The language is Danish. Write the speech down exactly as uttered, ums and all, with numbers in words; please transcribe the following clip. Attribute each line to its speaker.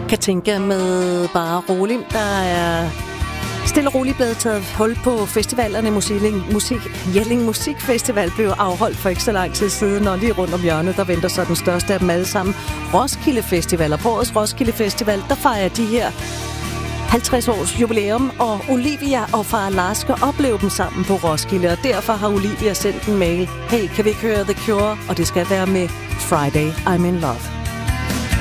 Speaker 1: Katinka med Bare Rolig. Der er stille og roligt blevet taget hul på festivalerne. Musik, musik, Jelling Musikfestival blev afholdt for ikke så lang tid siden, og lige rundt om hjørnet, der venter så den største af dem alle sammen, Roskilde Festival. Og på årets Roskilde Festival, der fejrer de her halvtreds års jubilæum, og Olivia og far Lars skal opleve dem sammen på Roskilde, og derfor har Olivia sendt en mail. Hey, kan vi ikke høre The Cure? Og det skal være med Friday I'm in Love.